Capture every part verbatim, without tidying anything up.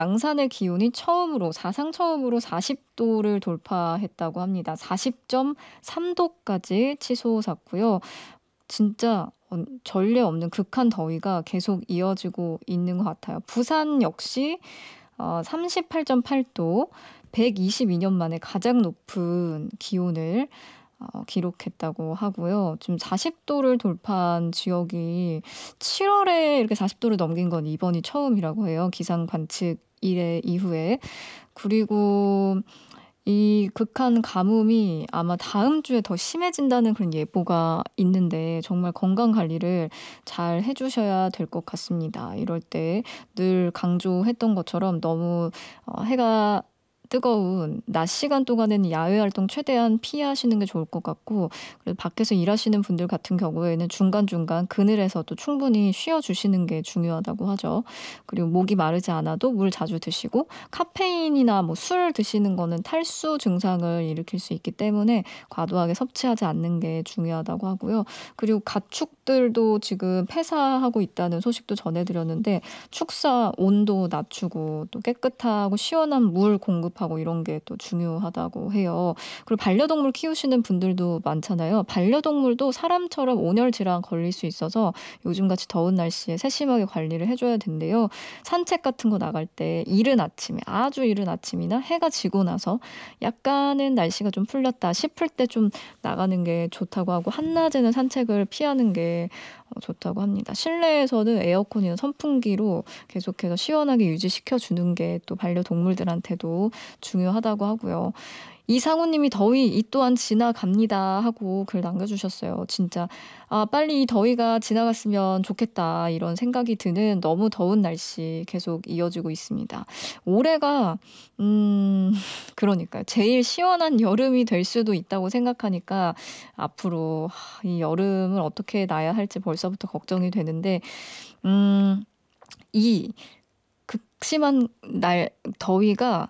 양산의 기온이 처음으로 사상 처음으로 사십 도를 돌파했다고 합니다. 사십 점 삼 도까지 치솟았고요. 진짜 언 전례 없는 극한 더위가 계속 이어지고 있는 것 같아요. 부산 역시 어 삼십팔 점 팔 도, 백이십이 년 만에 가장 높은 기온을 어 기록했다고 하고요. 지금 사십 도를 돌파한 지역이 칠 월에 이렇게 사십 도를 넘긴 건 이번이 처음이라고 해요, 기상 관측 이래 이후에. 그리고 이 극한 가뭄이 아마 다음 주에 더 심해진다는 그런 예보가 있는데 정말 건강 관리를 잘 해 주셔야 될 것 같습니다. 이럴 때 늘 강조했던 것처럼 너무 어 해가 뜨거운 낮 시간 동안에는 야외 활동 최대한 피하시는 게 좋을 것 같고, 그리고 밖에서 일하시는 분들 같은 경우에는 중간중간 그늘에서도 충분히 쉬어 주시는 게 중요하다고 하죠. 그리고 목이 마르지 않아도 물 자주 드시고, 카페인이나 뭐 술 드시는 거는 탈수 증상을 일으킬 수 있기 때문에 과도하게 섭취하지 않는 게 중요하다고 하고요. 그리고 가축들도 지금 폐사하고 있다는 소식도 전해 드렸는데, 축사 온도 낮추고 또 깨끗하고 시원한 물 공급하고 이런 게 또 중요하다고 해요. 그리고 반려동물 키우시는 분들도 많잖아요. 반려동물도 사람처럼 온열 질환 걸릴 수 있어서 요즘같이 더운 날씨에 세심하게 관리를 해 줘야 된대요. 산책 같은 거 나갈 때 이른 아침에, 아주 이른 아침이나 해가 지고 나서 약간은 날씨가 좀 풀렸다 싶을 때 좀 나가는 게 좋다고 하고, 한낮에는 산책을 피하는 게 어 좋다고 합니다. 실내에서는 에어컨이나 선풍기로 계속해서 시원하게 유지시켜 주는 게 또 반려동물들한테도 중요하다고 하고요. 이상우 님이 "더위 이 또한 지나갑니다." 하고 글 남겨 주셨어요. 진짜 '아 빨리 이 더위가 지나갔으면 좋겠다.' 이런 생각이 드는 너무 더운 날씨 계속 이어지고 있습니다. 올해가 음 그러니까요. 제일 시원한 여름이 될 수도 있다고 생각하니까 앞으로 하 이 여름을 어떻게 나야 할지 벌써부터 걱정이 되는데, 음 이 극심한 날 더위가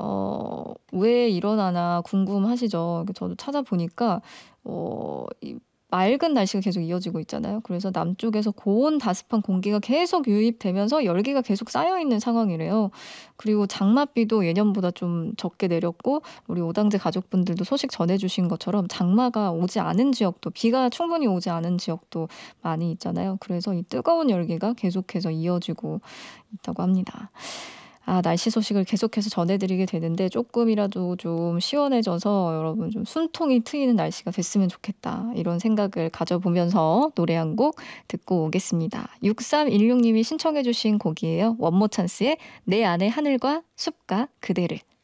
어 왜 일어나나 궁금하시죠? 그 저도 찾아보니까 어 이 맑은 날씨가 계속 이어지고 있잖아요. 그래서 남쪽에서 고온다습한 공기가 계속 유입되면서 열기가 계속 쌓여 있는 상황이래요. 그리고 장맛비도 예년보다 좀 적게 내렸고, 우리 오당제 가족분들도 소식 전해 주신 것처럼 장마가 오지 않은 지역도, 비가 충분히 오지 않은 지역도 많이 있잖아요. 그래서 이 뜨거운 열기가 계속해서 이어지고 있다고 합니다. 아 날씨 소식을 계속해서 전해 드리게 되는데 쪼끔이라도 좀 시원해져서 여러분 좀 '숨통이 트이는 날씨가 됐으면 좋겠다.' 이런 생각을 가져 보면서 노래 한 곡 듣고 오겠습니다. 육삼일육 님이 신청해 주신 곡이에요. 원모 찬스의 내 안의 하늘과 숲과 그대를.